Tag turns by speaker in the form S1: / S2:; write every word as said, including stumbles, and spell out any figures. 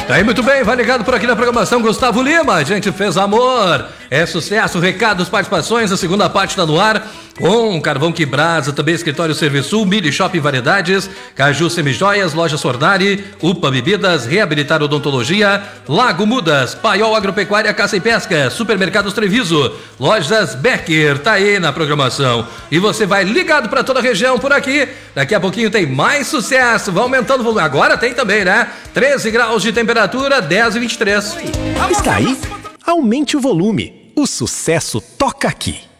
S1: Tá aí, muito bem, vai ligado por aqui na programação Gustavo Lima, a gente fez amor, é sucesso, recados, participações, a segunda parte tá no ar, com Carvão que Brasa, também Escritório Serviço, Mili Shopping Variedades, Caju Semijoias, Loja Sornari, Upa Bebidas, Reabilitar Odontologia, Lago Mudas, Paiol Agropecuária, Caça e Pesca, Supermercados Treviso, Lojas Becker, tá aí na programação. E você vai ligado pra toda a região por aqui, daqui a pouquinho tem mais sucesso, vai aumentando o volume, agora tem também, né? treze graus de temperatura, dez e vinte e três.
S2: Está aí? Aumente o volume, o sucesso toca aqui.